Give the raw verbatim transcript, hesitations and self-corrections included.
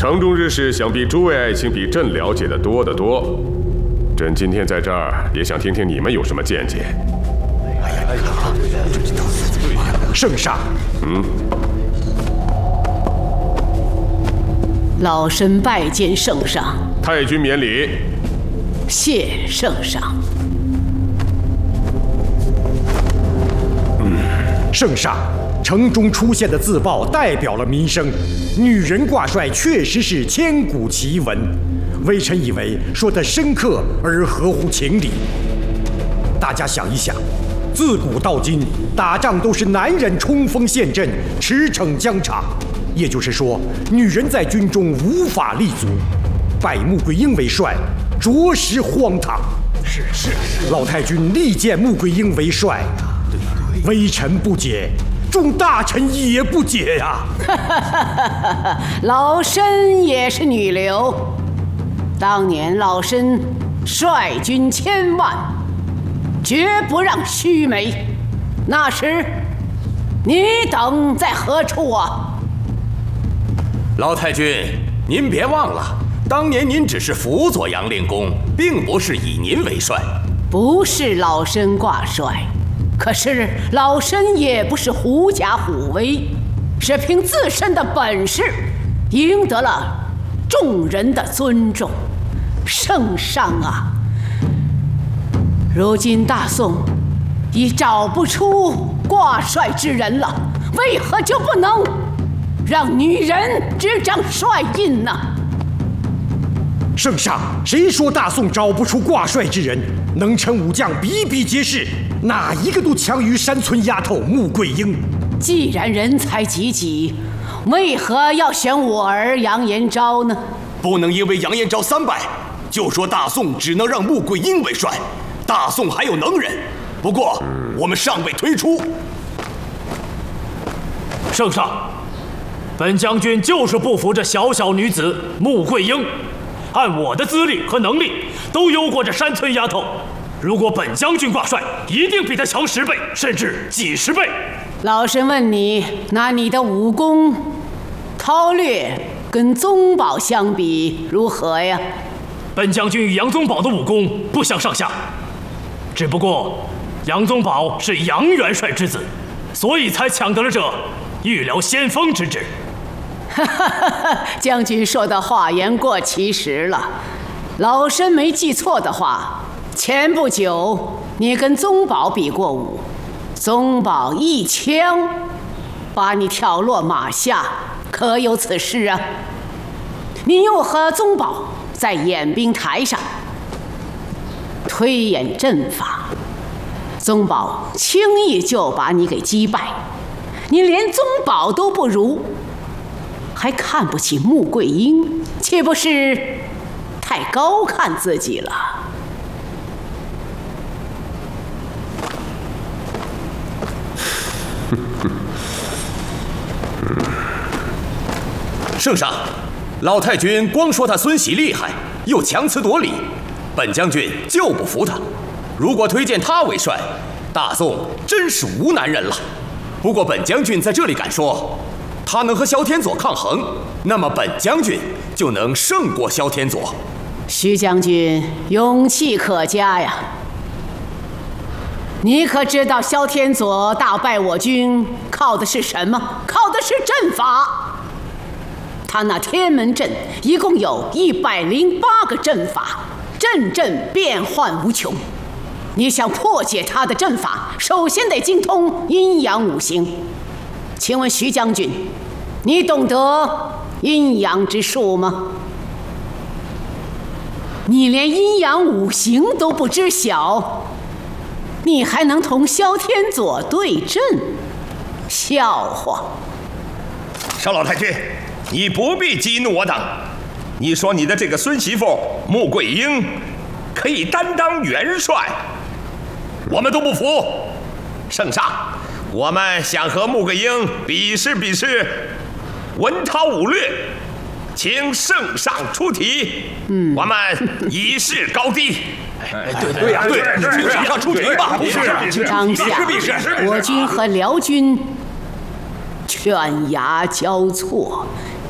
城中之事，想必诸位爱卿比朕了解的多得多。朕今天在这儿，也想听听你们有什么见解。 哎呀，圣上， 嗯， 老身拜见圣上。 太君免礼。 谢圣上。 嗯，圣上。 城中出现的自曝代表了民生，女人挂帅确实是千古奇闻。微臣以为说得深刻而合乎情理。大家想一想，自古到今，打仗都是男人冲锋陷阵、驰骋疆场，也就是说，女人在军中无法立足。拜穆桂英为帅，着实荒唐。 是是是， 老太君力荐穆桂英为帅，微臣不解。 众大臣也不解呀、 啊！老身也是女流，当年老身率军千万，绝不让须眉。那时，你等在何处啊？ 老太君，您别忘了，当年您只是辅佐杨令公，并不是以您为帅。 不是老身挂帅。 可是老身也不是狐假虎威，是凭自身的本事，赢得了众人的尊重。圣上啊，如今大宋已找不出挂帅之人了，为何就不能让女人执掌帅印呢？ 圣上，谁说大宋找不出挂帅之人？能臣武将比比皆是。 哪一个都强于山村丫头穆桂英。 既然人才济济，为何要选我儿杨延昭呢？ 不能因为杨延昭三败，就说大宋只能让穆桂英为帅。大宋还有能人，不过我们尚未推出。 圣上，本将军就是不服这小小女子穆桂英。按我的资历和能力，都优过这山村丫头。 如果本将军挂帅，一定比他强十倍，甚至几十倍。 老身问你，拿你的武功、韬略跟宗保相比，如何呀？ 本将军与杨宗保的武功不相上下，只不过杨宗保是杨元帅之子，所以才抢得了这御疗先锋之职。 哈哈哈！将军说的话言过其实了。老身没记错的话。 前不久，你跟宗保比过武，宗保一枪把你挑落马下，可有此事啊？你又和宗保在演兵台上推演阵法，宗保轻易就把你给击败，你连宗保都不如，还看不起穆桂英，岂不是太高看自己了？ 圣上，老太君光说他孙喜厉害，又强词夺理，本将军就不服他。如果推荐他为帅，大宋真是无男人了。不过本将军在这里敢说，他能和萧天佐抗衡，那么本将军就能胜过萧天佐。 徐将军勇气可嘉呀！你可知道萧天佐大败我军靠的是什么？靠的是阵法。 他那天门阵一共有一百零八个阵法，阵阵变幻无穷。你想破解他的阵法，首先得精通阴阳五行。请问徐将军，你懂得阴阳之术吗？你连阴阳五行都不知晓，你还能同萧天佐对阵？笑话！ 少老太君。 你不必激怒我等。你说你的这个孙媳妇穆桂英可以担当元帅，我们都不服。圣上，我们想和穆桂英比试比试文韬武略，请圣上出题，嗯，我们以示高低。 哎，对对呀，对，请圣上出题吧。 当下我军和辽军犬牙交错，